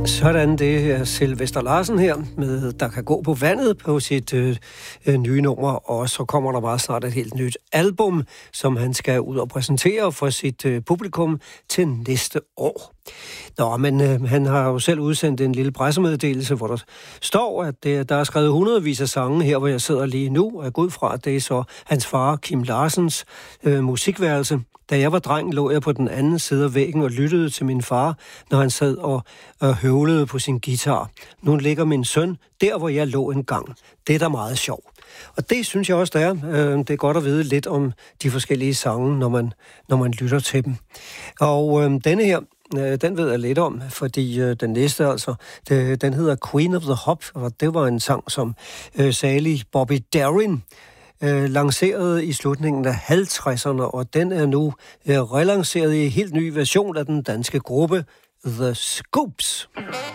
Sådan, det er Sylvester Larsen her med Der kan gå på vandet på sit nye nummer, og så kommer der meget snart et helt nyt album, som han skal ud og præsentere for sit publikum til næste år. Nå, men han har jo selv udsendt en lille pressemeddelelse, hvor der står, at der er skrevet hundredvis af sange her, hvor jeg sidder lige nu, og jeg går ud fra, at det er så hans far, Kim Larsens musikværelse. Da jeg var dreng, lå jeg på den anden side af væggen og lyttede til min far, når han sad og høvlede på sin guitar. Nu ligger min søn der, hvor jeg lå engang. Det er da meget sjovt. Og det synes jeg også, der er. Det er godt at vide lidt om de forskellige sange, når man lytter til dem. Og denne her, den ved jeg lidt om, fordi den næste altså, den hedder Queen of the Hop, og det var en sang, som salig Bobby Darin lanceret i slutningen af 50'erne, og den er nu relanceret i en helt ny version af den danske gruppe The Scoops.